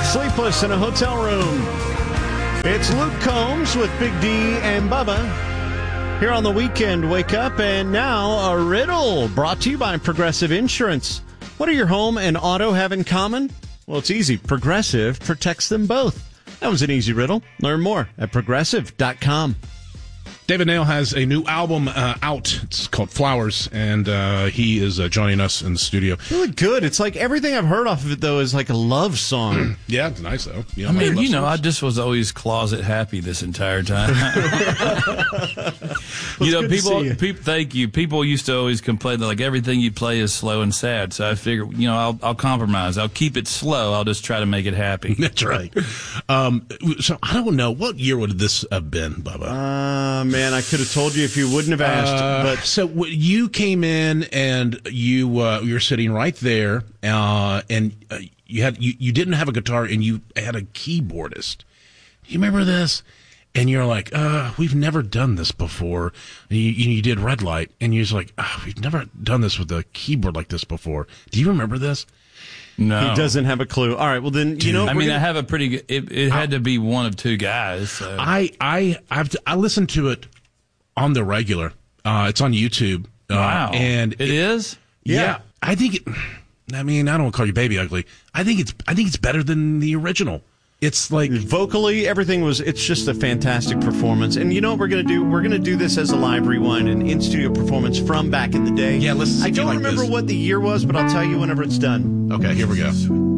Sleepless in a Hotel Room. It's Luke Combs with Big D and Bubba. Here on the weekend, wake up, and now a riddle brought to you by Progressive Insurance. What do your home and auto have in common? Well, it's easy. Progressive protects them both. That was an easy riddle. Learn more at Progressive.com. David Nail has a new album out. It's called Flowers, and he is joining us in the studio. Really good. It's like everything I've heard off of it, though, is like a love song. Yeah, it's nice, though. I mean, I just was always closet happy this entire time. People, thank you. People used to always complain that like everything you play is slow and sad. So I figured, I'll compromise. I'll keep it slow. I'll just try to make it happy. That's right. So I don't know. What year would this have been, Bubba? Man, I could have told you if you wouldn't have asked. But so you came in and you were sitting right there, and you didn't have a guitar and you had a keyboardist. You remember this? And you're like, we've never done this before. And you did Red Light, and you're just like, we've never done this with a keyboard like this before. Do you remember this? No. He doesn't have a clue. All right, well then, I have a pretty good, it had to be one of two guys. So. I listened to it on the regular. It's on YouTube. Wow. And it is? Yeah. I think I don't want to call you baby ugly. I think it's better than the original. It's like vocally, it's just a fantastic performance. And you know what we're going to do? We're going to do this as a live rewind, an in-studio performance from back in the day. Yeah, let's see. I don't remember what the year was, but I'll tell you whenever it's done. Okay, here we go.